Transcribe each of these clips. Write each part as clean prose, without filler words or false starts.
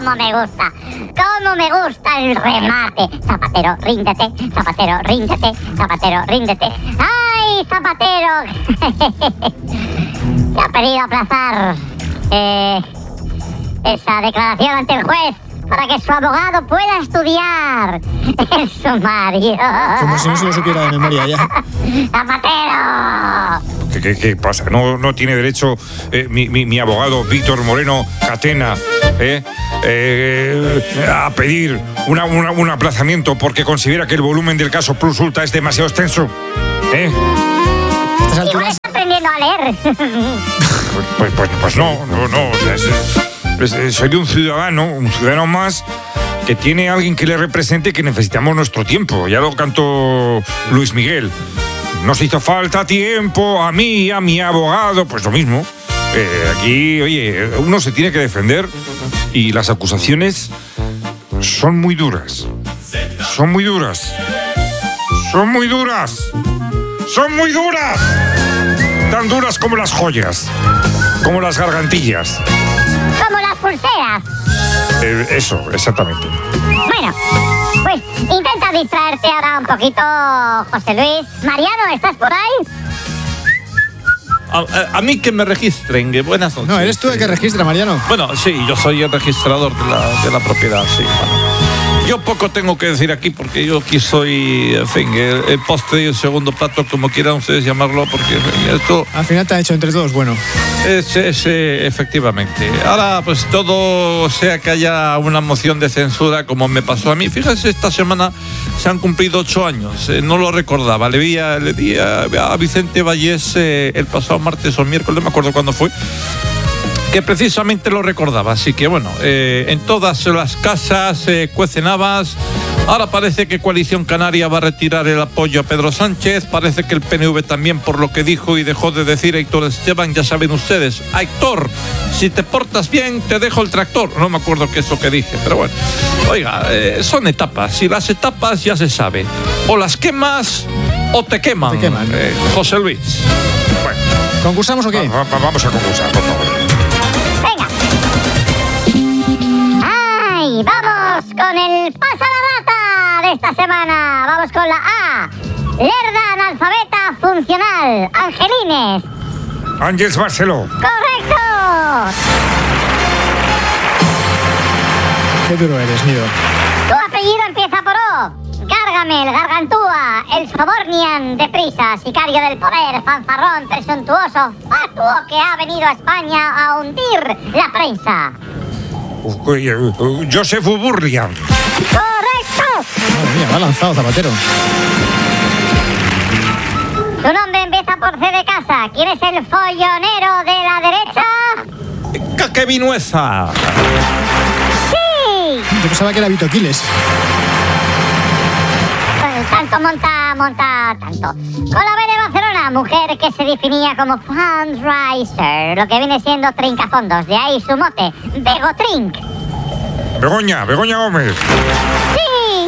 cómo me gusta! ¡Cómo me gusta el remate! Zapatero, ríndete, Zapatero, ríndete, Zapatero, ríndete. ¡Ay, Zapatero! Que ha pedido aplazar esa declaración ante el juez para que su abogado pueda estudiar el sumario. Como si no se lo supiera de memoria ya. ¡Zapatero! ¿Qué pasa? ¿No tiene derecho mi abogado Víctor Moreno Catena a pedir un aplazamiento porque considera que el volumen del caso Plus Ultra es demasiado extenso? Igual está aprendiendo a leer. Pues no. O sea, soy de un ciudadano más que tiene alguien que le represente, que necesitamos nuestro tiempo. Ya lo cantó Luis Miguel. Nos hizo falta tiempo a mí y a mi abogado. Pues lo mismo. Aquí, oye, uno se tiene que defender y las acusaciones son muy duras. Son muy duras. Son muy duras. Son muy duras. Tan duras como las joyas. Como las gargantillas. Como las pulseras. Eso, exactamente. Bueno, pues intenta distraerte ahora un poquito, José Luis. Mariano, ¿estás por ahí? A mí que me registren, buenas noches. No, eres tú el que registra, Mariano. Bueno, sí, yo soy el registrador de la propiedad, sí. Bueno. Yo poco tengo que decir aquí porque yo aquí soy, en fin, el postre y el segundo plato, como quieran ustedes llamarlo, porque esto... Al final te han hecho entre todos, bueno. Efectivamente. Ahora, pues todo sea que haya una moción de censura, como me pasó a mí. Fíjense, esta semana se han cumplido 8 años. No lo recordaba. Le di a Vicente Vallés el pasado martes o miércoles, no me acuerdo cuándo fue, que precisamente lo recordaba. Así que bueno, en todas las casas cuecen habas. Ahora parece que Coalición Canaria va a retirar el apoyo a Pedro Sánchez. Parece que el PNV también, por lo que dijo y dejó de decir Héctor Esteban. Ya saben ustedes, Héctor, si te portas bien, te dejo el tractor. No me acuerdo qué es lo que dije, pero bueno. Oiga, son etapas. Y las etapas ya se sabe. O las quemas o te queman. Te queman. José Luis. Bueno. ¿Concursamos o qué? Vamos a concursar, por favor. Venga. ¡Ay! Vamos con el pasa la rata de esta semana. Vamos con la A. Lerda analfabeta funcional. Angelines. Ángeles Barceló. ¡Correcto! Qué duro eres, Nido. Tu apellido empieza por O. Gargamel, Gargantúa, el Sobornian, deprisa, sicario del poder, fanfarrón, presuntuoso, fatuo que ha venido a España a hundir la prensa. Joseph Uburlian. ¡Correcto! Madre mía, me ha lanzado Zapatero. Tu nombre empieza por C de casa. ¿Quién es el follonero de la derecha? ¡Caquevinueza! ¡Sí! Yo pensaba que era Vito Quiles. Tanto monta tanto. Con la B de Barcelona, mujer que se definía como fundraiser, lo que viene siendo trincafondos, de ahí su mote, Begotrink. Begoña Gómez. ¡Sí!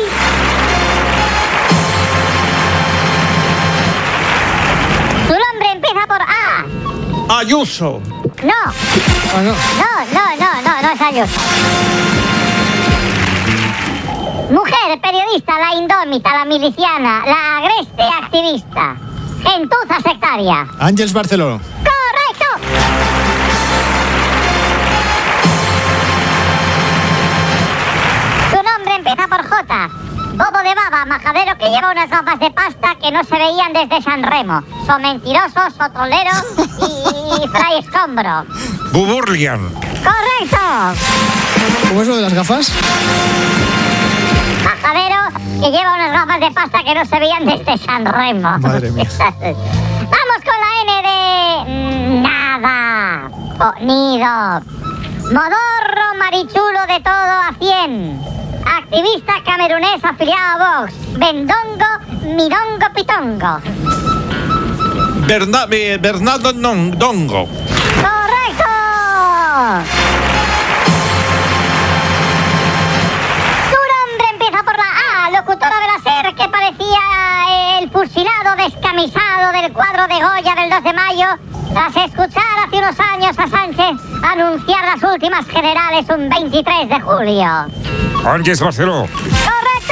Tu nombre empieza por A. Ayuso. No. Ah, no. No es Ayuso. Mujer, periodista, la indómita, la miliciana, la agreste activista. Gentuza sectaria. Ángeles Barceló. ¡Correcto! Tu nombre empieza por J. Bobo de baba, majadero que lleva unas gafas de pasta que no se veían desde San Remo. Son mentirosos, sotroleros y fray escombro. Buburlian. ¡Correcto! ¿Cómo es lo de las gafas? Majadero que lleva unas gafas de pasta que no se veían desde San Remo. Madre mía. Vamos con la N de... nada. Nido. Modorro marichulo de todo a 100. Activista camerunés afiliado a Vox. Bendongo, mirongo, pitongo. Bernardo Dongo. ¡Correcto! Tu nombre empieza por la A, locutora de la SER que parecía el fusilado descamisado del cuadro de Goya del 2 de mayo. Tras escuchar hace unos años a Sánchez anunciar las últimas generales un 23 de julio. Ángeles Barceló. ¡Correcto!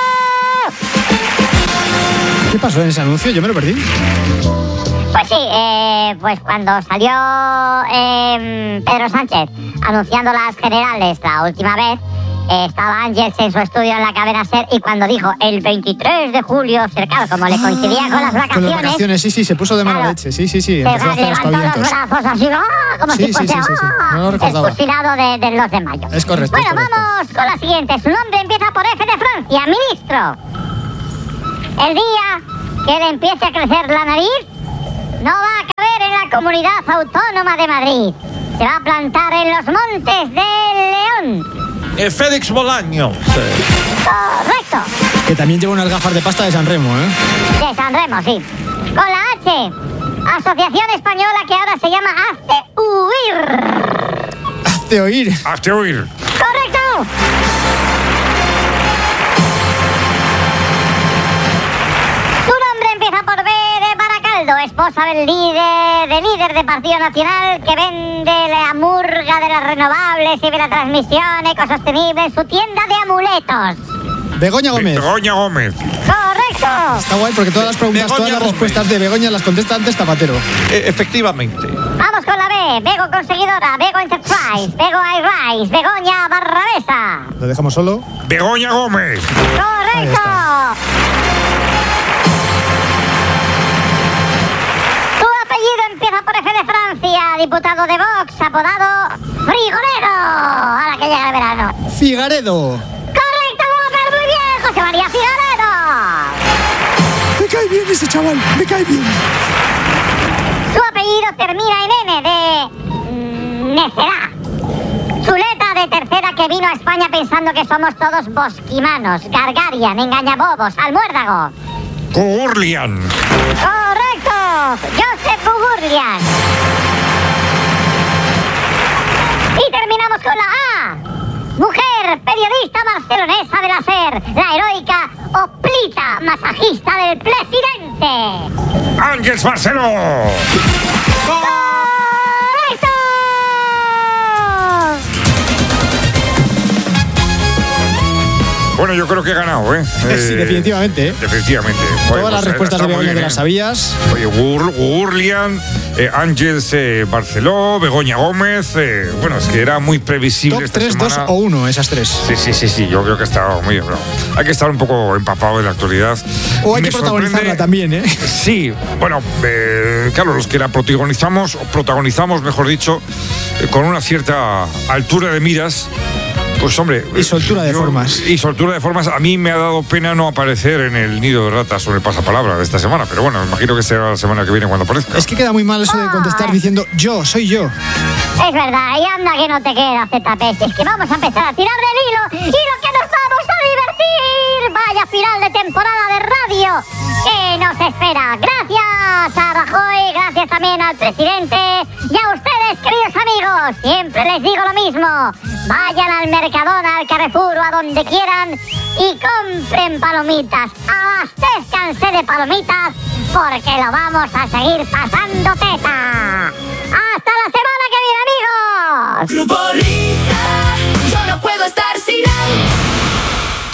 ¿Qué pasó en ese anuncio? Yo me lo perdí. Pues sí, pues cuando salió Pedro Sánchez anunciando las generales la última vez, estaba Ángeles en su estudio en la cadena SER y cuando dijo el 23 de julio, claro, como le coincidía con las vacaciones... Con las vacaciones, sí, se puso de mala claro, leche, sí. Empezó a hacer levantó los aspavientos. brazos así, como Sí, si fuese sí. No lo recordaba. expulsado del 2 de mayo. Es correcto, Bueno, es correcto. vamos con la siguiente. Su nombre empieza por F de Francia, ministro. El día que le empiece a crecer la nariz, no va a caber en la Comunidad Autónoma de Madrid. Se va a plantar en los Montes de León. Félix Bolaño. Correcto. Que también lleva unas gafas de pasta de San Remo, ¿eh? De San Remo, sí. Con la H. Asociación Española que ahora se llama Hazte Huir. Hazte oír. Hazte oír. ¡Correcto! Su nombre empieza por B de Baracaldo, esposa del líder de Partido Nacional que vende la murga de las renovables y de la transmisión ecosostenible en su tienda de amuletos. Begoña Gómez. Begoña Gómez. ¡Correcto! Está guay porque todas las preguntas, Begoña todas las Gómez. respuestas de Begoña las contesta antes Zapatero. Efectivamente. Vamos con la B. Bego Conseguidora, Bego Enterprise, Bego iRise, Begoña Barrabesa. Lo dejamos solo. Begoña Gómez. ¡Correcto! Su apellido empieza por F de Francia, diputado de Vox, apodado Frigorero, a la que llega el verano. Figaredo. ¡Correcto, Gómez! ¡Muy bien! ¡José María Figaredo! Me cae bien ese chaval, me cae bien. Su apellido termina en N de Necerá. Chuleta de tercera que vino a España pensando que somos todos bosquimanos, gargarian, engañabobos, almuérdago. Gurlian. ¡Correcto! Josep Bugurlian. Y terminamos con la A. Mujer, periodista barcelonesa de la SER, la heroica Oplita, masajista del presidente. Ángeles Barceló. ¡Correcto! Bueno, yo creo que he ganado, ¿eh? Sí, definitivamente, ¿eh? Definitivamente. Bueno, Todas las pues, respuestas de está muy Begoña bien, te las sabías. Oye, Gurlian, Ángeles Barceló, Begoña Gómez. Bueno, es que era muy previsible Top esta 3, semana. 2 o 1, esas tres. Sí, yo creo que ha estado muy bien. Bravo. Hay que estar un poco empapado de la actualidad. O hay Me que protagonizarla sorprende- también, ¿eh? Sí, bueno, claro, los que la protagonizamos, mejor dicho, con una cierta altura de miras. Pues hombre... Y soltura de formas. Y soltura de formas. A mí me ha dado pena no aparecer en el nido de ratas sobre el pasapalabra de esta semana. Pero bueno, me imagino que será la semana que viene cuando aparezca. Es que queda muy mal eso de contestar diciendo yo, soy yo. Es verdad, y anda que no te queda, ZP. Si es que vamos a empezar a tirar del hilo y lo que nos vamos a divertir. Vaya final de temporada de radio que nos espera. Gracias a Rajoy, gracias también al presidente y a ustedes, queridos amigos. Siempre les digo lo mismo. Vayan al Mercadona, al Carrefour o a donde quieran y compren palomitas. Abastezcanse de palomitas porque lo vamos a seguir pasando teta. ¡Hasta la semana que viene, amigos! Grupo Risa, yo no puedo estar sin él.